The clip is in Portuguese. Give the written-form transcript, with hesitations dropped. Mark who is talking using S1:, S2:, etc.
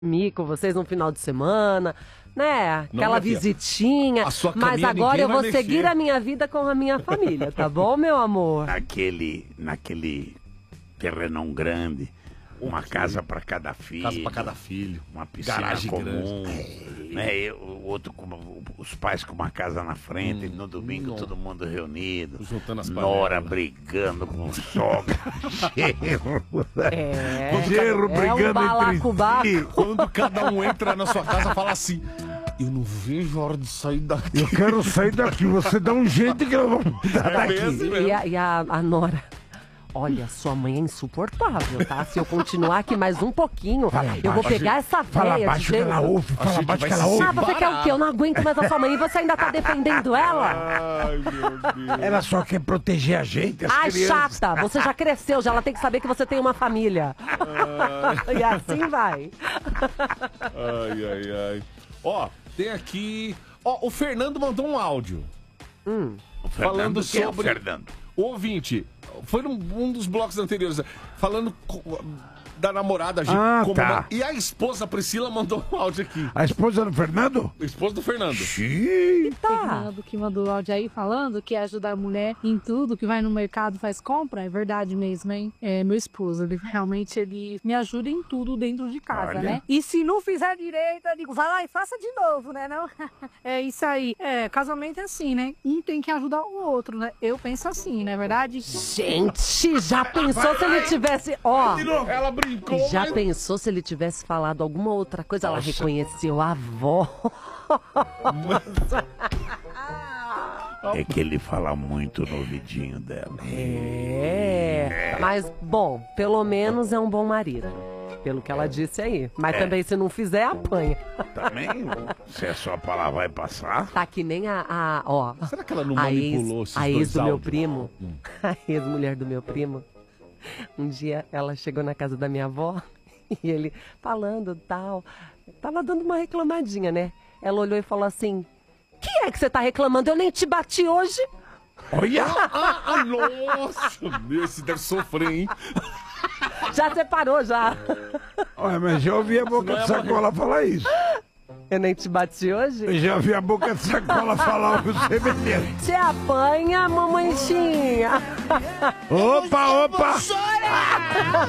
S1: com vocês no final de semana, né? Aquela visitinha. Mas agora eu vou seguir a minha vida com a minha família, tá bom, meu amor?
S2: Naquele terrenão grande, uma casa para cada filho.
S3: Casa para cada filho.
S2: Uma piscina
S3: garagem
S2: comum. Né? O outro os pais com uma casa na frente, no domingo todo mundo reunido.
S3: Juntando as
S2: Nora brigando com sogra.
S1: Genro
S2: brigando entre si.
S3: Quando cada um entra na sua casa, fala assim: eu não vejo a hora de sair daqui.
S2: Eu quero sair daqui, você dá um jeito que eu vou mudar daqui.
S1: E a Nora... Olha, sua mãe é insuportável, tá? Se eu continuar aqui mais um pouquinho, eu vou pegar essa véia.
S2: Fala baixo que ela ouve, fala baixo que ela ouve.
S1: Ah, você quer o quê? Eu não aguento mais a sua mãe e você ainda tá defendendo ela?
S3: Ai, meu Deus.
S2: Ela só quer proteger a gente, as crianças.
S1: Chata, você já cresceu, já ela tem que saber que você tem uma família. E assim vai.
S3: Ai. Ó, tem aqui... Ó, o Fernando mandou um áudio. Falando sobre... O ouvinte, foi um dos blocos anteriores, falando da namorada. E a esposa Priscila mandou um áudio aqui.
S2: A esposa do Fernando?
S3: A esposa do Fernando.
S4: Fernando que mandou o áudio aí falando que ajuda a mulher em tudo, que vai no mercado, faz compra. É verdade mesmo, hein? É meu esposo, ele me ajuda em tudo dentro de casa, né? E se não fizer direito, eu digo, vai lá e faça de novo, né? Não? É isso aí. Casamento é assim, né? Um tem que ajudar o outro, né? Eu penso assim, não é verdade?
S1: Gente, já pensou se ele tivesse... Ó,
S3: ela brincou.
S1: Já pensou se ele tivesse falado alguma outra coisa? Ela reconheceu a avó.
S2: É que ele fala muito no ouvidinho dela.
S1: Mas, bom, pelo menos é um bom marido. Pelo que ela disse aí. Mas também, se não fizer, apanha.
S2: Também, se a sua palavra vai passar...
S1: Tá que nem ó...
S3: Será que ela não manipulou esses
S1: a ex
S3: dois
S1: do meu
S3: áudios?
S1: primo, a ex-mulher do meu primo, um dia ela chegou na casa da minha avó e ele falando tal, tava dando uma reclamadinha, né? Ela olhou e falou assim: que é que você tá reclamando? Eu nem te bati hoje.
S2: Olha!
S3: Nossa, esse deve sofrer, hein?
S1: Já separou, já.
S2: Olha, mas já ouvi a boca de sacola falar isso.
S1: Eu nem te bati hoje?
S2: Eu já ouvi a boca de sacola falar algo semelhante.
S1: Você apanha, mamãezinha.
S2: Opa!